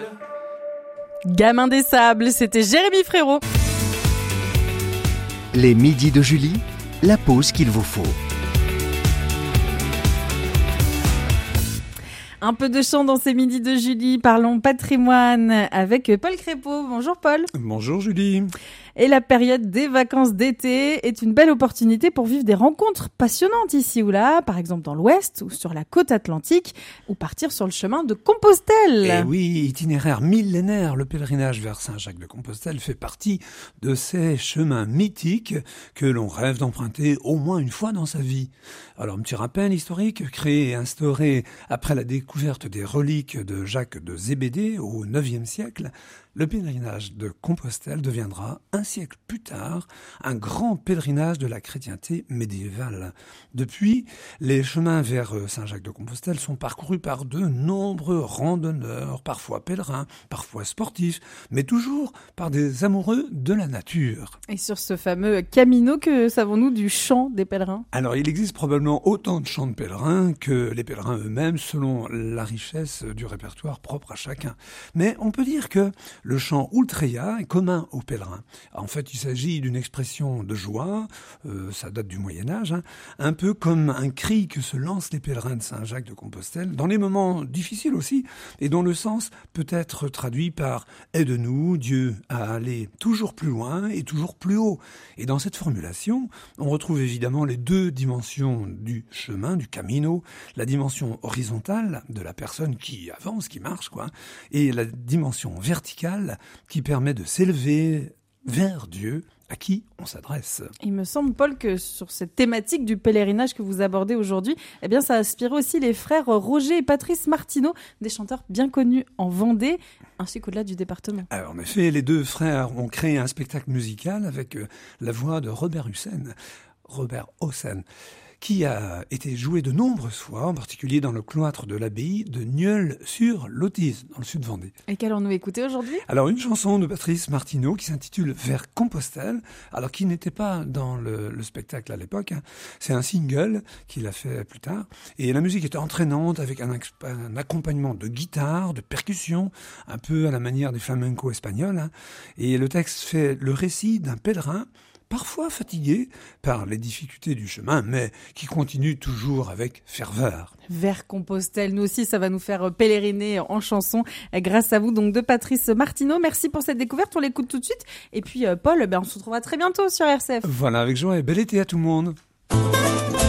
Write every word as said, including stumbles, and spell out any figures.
sables. Gamin des sables, c'était Jérémy Frérot. Les midis de Julie, la pause qu'il vous faut. Un peu de chant dans ces midis de Julie. Parlons patrimoine avec Paul Crépeau. Bonjour Paul. Bonjour Julie. Et la période des vacances d'été est une belle opportunité pour vivre des rencontres passionnantes ici ou là, par exemple dans l'Ouest ou sur la côte atlantique, ou partir sur le chemin de Compostelle. Et oui, itinéraire millénaire, le pèlerinage vers Saint-Jacques-de-Compostelle fait partie de ces chemins mythiques que l'on rêve d'emprunter au moins une fois dans sa vie. Alors, un petit rappel historique, créé et instauré après la découverte des reliques de Jacques de Zébédée au neuvième siècle, le pèlerinage de Compostelle deviendra, un siècle plus tard, un grand pèlerinage de la chrétienté médiévale. Depuis, les chemins vers Saint-Jacques-de-Compostelle sont parcourus par de nombreux randonneurs, parfois pèlerins, parfois sportifs, mais toujours par des amoureux de la nature. Et sur ce fameux Camino, que savons-nous du chant des pèlerins ? Alors, il existe probablement autant de chants de pèlerins que les pèlerins eux-mêmes, selon la richesse du répertoire propre à chacun. Mais on peut dire que le chant Ultreia est commun aux pèlerins. En fait, il s'agit d'une expression de joie, euh, ça date du Moyen-Âge, hein, un peu comme un cri que se lancent les pèlerins de Saint-Jacques-de-Compostelle, dans les moments difficiles aussi, et dont le sens peut être traduit par « aide-nous, Dieu, à aller toujours plus loin et toujours plus haut ». Et dans cette formulation, on retrouve évidemment les deux dimensions du chemin, du camino, la dimension horizontale de la personne qui avance, qui marche, quoi, et la dimension verticale qui permet de s'élever vers Dieu à qui on s'adresse. Il me semble, Paul, que sur cette thématique du pèlerinage que vous abordez aujourd'hui, eh bien, ça a inspiré aussi les frères Roger et Patrice Martineau, des chanteurs bien connus en Vendée, ainsi qu'au-delà du département. Alors, en effet, les deux frères ont créé un spectacle musical avec la voix de Robert Hossein, Robert Hossein, qui a été joué de nombreuses fois, en particulier dans le cloître de l'abbaye de Nieul-sur-Lotise, dans le sud Vendée. Et qu'allons-nous écouter aujourd'hui ? Alors, une chanson de Patrice Martineau qui s'intitule « Vers Compostelle », alors qui n'était pas dans le, le spectacle à l'époque. Hein. C'est un single qu'il a fait plus tard. Et la musique est entraînante avec un, un accompagnement de guitare, de percussion, un peu à la manière des flamencos espagnols. Hein. Et le texte fait le récit d'un pèlerin parfois fatigué par les difficultés du chemin, mais qui continue toujours avec ferveur. Vers Compostelle, nous aussi, ça va nous faire pèleriner en chanson grâce à vous, donc de Patrice Martineau. Merci pour cette découverte, on l'écoute tout de suite. Et puis, Paul, ben, on se retrouvera très bientôt sur R C F. Voilà, avec joie et bel été à tout le monde.